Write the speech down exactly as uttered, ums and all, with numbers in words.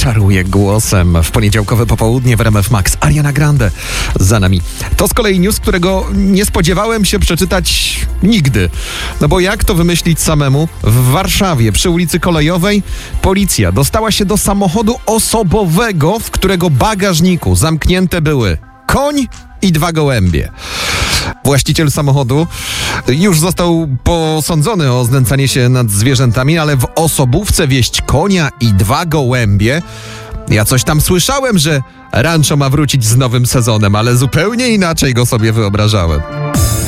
czaruje głosem. W poniedziałkowe popołudnie w R M F Max Ariana Grande za nami. To z kolei news, którego nie spodziewałem się przeczytać nigdy. No bo jak to wymyślić samemu? W Warszawie przy ulicy Kolejowej policja dostała się do samochodu osobowego, w którego bagażniku zamknięte były koń i dwa gołębie. Właściciel samochodu już został posądzony o znęcanie się nad zwierzętami, ale w osobówce wieść konia i dwa gołębie. Ja coś tam słyszałem, że rancho ma wrócić z nowym sezonem, ale zupełnie inaczej go sobie wyobrażałem.